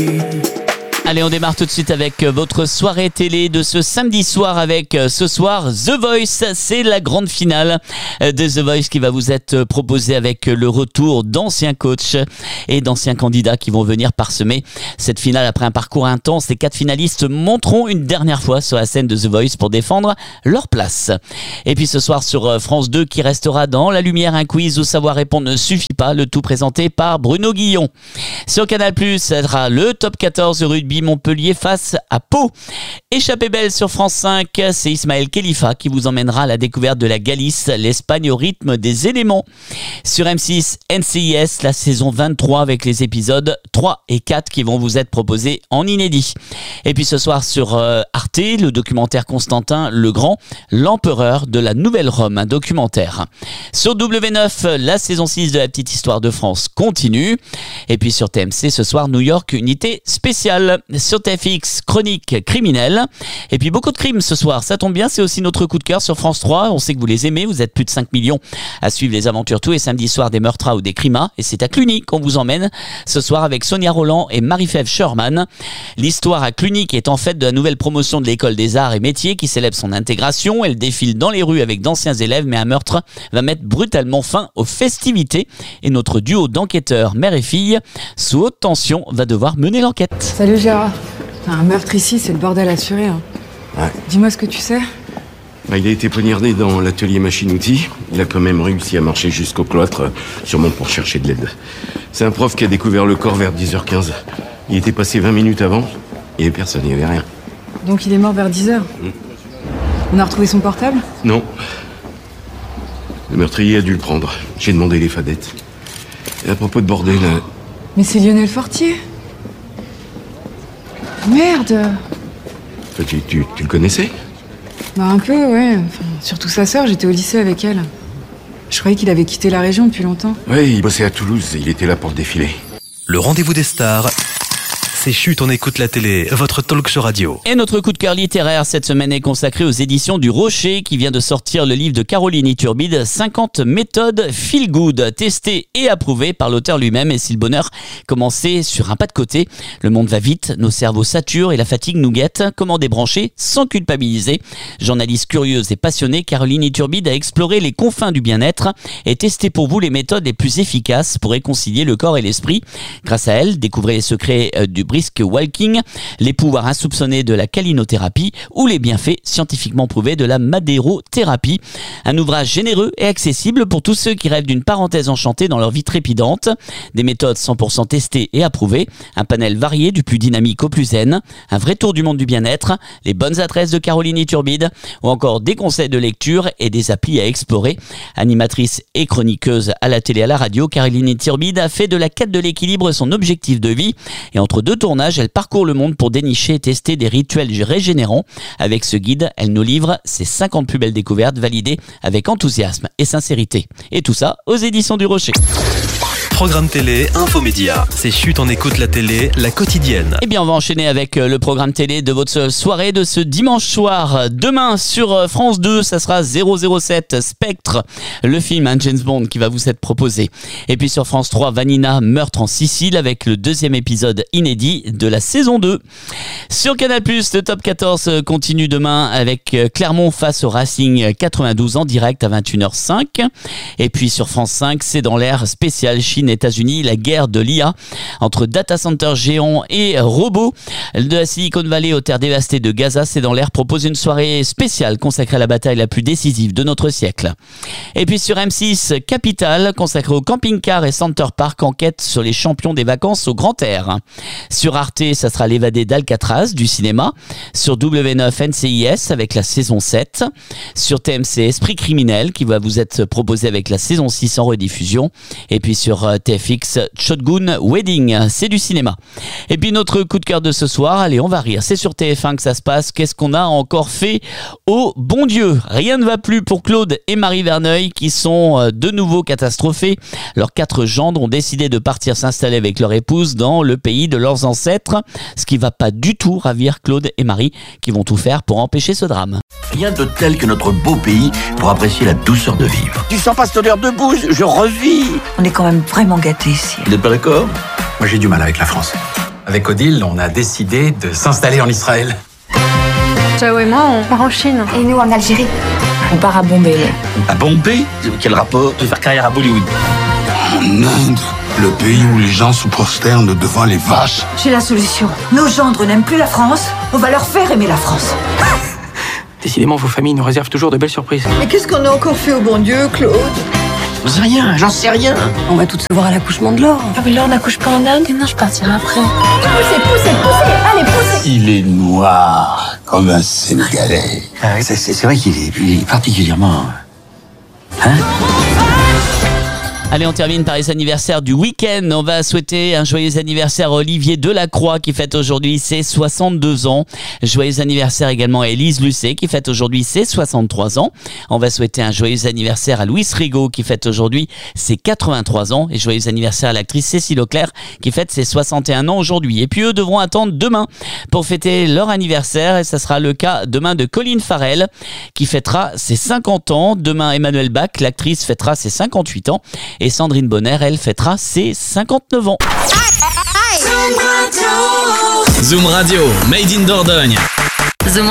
Allez, on démarre tout de suite avec votre soirée télé de ce samedi soir avec ce soir The Voice. C'est la grande finale de The Voice qui va vous être proposée avec le retour d'anciens coachs et d'anciens candidats qui vont venir parsemer cette finale après un parcours intense. Les 4 finalistes monteront une dernière fois sur la scène de The Voice pour défendre leur place. Et puis ce soir sur France 2 qui restera dans la lumière, un quiz où savoir répondre ne suffit pas, le tout présenté par Bruno Guillon. Sur Canal+, ça sera le top 14 rugby Montpellier face à Pau. Échappée belle sur France 5, c'est Ismaël Khalifa qui vous emmènera à la découverte de la Galice, l'Espagne au rythme des éléments. Sur M6, NCIS, la saison 23 avec les épisodes 3 et 4 qui vont vous être proposés en inédit. Et puis ce soir sur Arte, le documentaire Constantin le Grand, l'empereur de la Nouvelle-Rome, un documentaire. Sur W9, la saison 6 de La Petite Histoire de France continue. Et puis sur TMC, ce soir, New York, unité spéciale. Sur TFX, chronique criminelle. Et puis beaucoup de crimes ce soir, ça tombe bien, c'est aussi notre coup de cœur sur France 3. On sait que vous les aimez, vous êtes plus de 5 millions à suivre les aventures tous les samedis soirs des Meurtras ou des Crimas. Et c'est à Cluny qu'on vous emmène ce soir avec Sonia Roland et Marie-Fève Sherman. L'histoire à Cluny qui est en fait de la nouvelle promotion de l'école des arts et métiers qui célèbre son intégration. Elle défile dans les rues avec d'anciens élèves, mais un meurtre va mettre brutalement fin aux festivités. Et notre duo d'enquêteurs, mère et fille, sous haute tension, va devoir mener l'enquête. Salut Gérard. Un meurtre ici, c'est le bordel assuré. Hein. Ouais. Dis-moi ce que tu sais. Il a été poignardé dans l'atelier machine-outil. Il a quand même réussi à marcher jusqu'au cloître, sûrement pour chercher de l'aide. C'est un prof qui a découvert le corps vers 10h15. Il était passé 20 minutes avant, et personne, il n'y avait rien. Donc il est mort vers 10h. On a retrouvé son portable ? Non. Le meurtrier a dû le prendre. J'ai demandé les fadettes. Et à propos de bordel... Mais c'est Lionel Fortier. Merde. Tu le connaissais ? Bah un peu, ouais. Enfin, surtout sa sœur, j'étais au lycée avec elle. Je croyais qu'il avait quitté la région depuis longtemps. Oui, il bossait à Toulouse, il était là pour le défilé. Le rendez-vous des stars, c'est Chut, on écoute la télé, votre talk show radio. Et notre coup de cœur littéraire cette semaine est consacré aux éditions du Rocher qui vient de sortir le livre de Caroline Iturbide, 50 méthodes feel good, testées et approuvées par l'auteur lui-même. Et si le bonheur commençait sur un pas de côté, le monde va vite, nos cerveaux saturent et la fatigue nous guette. Comment débrancher sans culpabiliser? Journaliste curieuse et passionnée, Caroline Iturbide a exploré les confins du bien-être et testé pour vous les méthodes les plus efficaces pour réconcilier le corps et l'esprit. Grâce à elle, découvrez les secrets du brisk walking, les pouvoirs insoupçonnés de la calinothérapie ou les bienfaits scientifiquement prouvés de la madérothérapie. Un ouvrage généreux et accessible pour tous ceux qui rêvent d'une parenthèse enchantée dans leur vie trépidante. Des méthodes 100% testées et approuvées, un panel varié du plus dynamique au plus zen, un vrai tour du monde du bien-être, les bonnes adresses de Caroline Iturbide ou encore des conseils de lecture et des applis à explorer. Animatrice et chroniqueuse à la télé et à la radio, Caroline Iturbide a fait de la quête de l'équilibre son objectif de vie et entre deux tournage, elle parcourt le monde pour dénicher et tester des rituels régénérants. Avec ce guide, elle nous livre ses 50 plus belles découvertes validées avec enthousiasme et sincérité. Et tout ça aux éditions du Rocher. Programme télé, infomédia. C'est Chut, on écoute la télé, la quotidienne. Eh bien, on va enchaîner avec le programme télé de votre soirée de ce dimanche soir. Demain, sur France 2, ça sera 007 Spectre, le film, James Bond, qui va vous être proposé. Et puis sur France 3, Vanina, Meurtre en Sicile, avec le 2e épisode inédit de la saison 2. Sur Canal+, le top 14 continue demain avec Clermont face au Racing 92 en direct à 21h05. Et puis sur France 5, c'est dans l'air spécial Chine États-Unis, la guerre de l'IA entre data centers géants et robots. De la Silicon Valley aux terres dévastées de Gaza, c'est dans l'air propose une soirée spéciale consacrée à la bataille la plus décisive de notre siècle. Et puis sur M6, Capital, consacré au camping-car et Center Park, enquête sur les champions des vacances au grand air. Sur Arte, ça sera l'évadé d'Alcatraz du cinéma. Sur W9, NCIS avec la saison 7. Sur TMC, Esprit criminel qui va vous être proposé avec la saison 6 en rediffusion. Et puis sur TFX, Shotgun Wedding, c'est du cinéma. Et puis notre coup de cœur de ce soir, allez, on va rire, c'est sur TF1 que ça se passe. Qu'est-ce qu'on a encore fait? Oh bon Dieu, rien ne va plus pour Claude et Marie Verneuil qui sont de nouveau catastrophés. Leurs 4 gendres ont décidé de partir s'installer avec leur épouse dans le pays de leurs ancêtres, ce qui va pas du tout ravir Claude et Marie qui vont tout faire pour empêcher ce drame. Rien de tel que notre beau pays pour apprécier la douceur de vivre. Tu sens pas cette odeur de bouse? Je revis. On est quand même vraiment gâtés ici. Vous n'êtes pas d'accord? Moi j'ai du mal avec la France. Avec Odile, on a décidé de s'installer en Israël. Chao et moi, on part en Chine. Et nous en Algérie. On part à Bombay. À Bombay? Quel rapport de faire carrière à Bollywood? En Inde, le pays où les gens se prosternent devant les vaches. J'ai la solution. Nos gendres n'aiment plus la France. On va leur faire aimer la France. Décidément, vos familles nous réservent toujours de belles surprises. Mais qu'est-ce qu'on a encore fait au bon Dieu, Claude? J'en sais rien. On va toutes se voir à l'accouchement de Laure. Ah mais Laure n'accouche pas en Inde? Non, je partirai après. Poussez, allez, poussez. Il est noir comme un Sénégalais. C'est vrai qu'il est particulièrement... Allez, on termine par les anniversaires du week-end. On va souhaiter un joyeux anniversaire à Olivier Delacroix qui fête aujourd'hui ses 62 ans. Joyeux anniversaire également à Élise Lucet qui fête aujourd'hui ses 63 ans. On va souhaiter un joyeux anniversaire à Louis Rigaud qui fête aujourd'hui ses 83 ans. Et joyeux anniversaire à l'actrice Cécile Auclair qui fête ses 61 ans aujourd'hui. Et puis eux devront attendre demain pour fêter leur anniversaire. Et ça sera le cas demain de Colline Farrell qui fêtera ses 50 ans. Demain, Emmanuelle Bach, l'actrice, fêtera ses 58 ans. Et Sandrine Bonner, elle, fêtera ses 59 ans. Zoom Radio, Made in Dordogne. Zoom